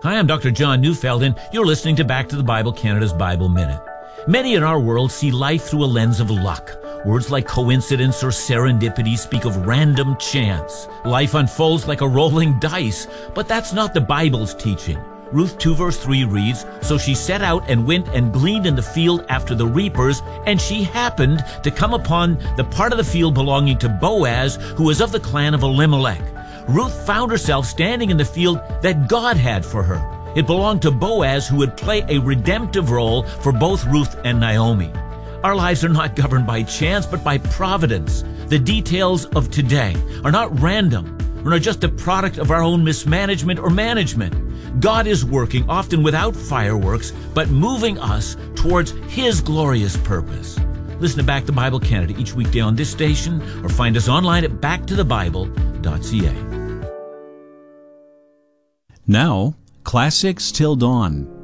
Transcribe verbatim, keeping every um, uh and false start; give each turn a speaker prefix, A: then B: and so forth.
A: Hi, I'm Doctor John Neufeld, and you're listening to Back to the Bible Canada's Bible Minute. Many in our world see life through a lens of luck. Words like coincidence or serendipity speak of random chance. Life unfolds like a rolling dice, but that's not the Bible's teaching. Ruth two verse three reads, "So she set out and went and gleaned in the field after the reapers, and she happened to come upon the part of the field belonging to Boaz, who was of the clan of Elimelech." Ruth found herself standing in the field that God had for her. It belonged to Boaz, who would play a redemptive role for both Ruth and Naomi. Our lives are not governed by chance, but by providence. The details of today are not random, or not just a product of our own mismanagement or management. God is working, often without fireworks, but moving us towards His glorious purpose. Listen to Back to Bible Canada each weekday on this station, or find us online at back to the bible dot c a.
B: Now, Classics Till Dawn.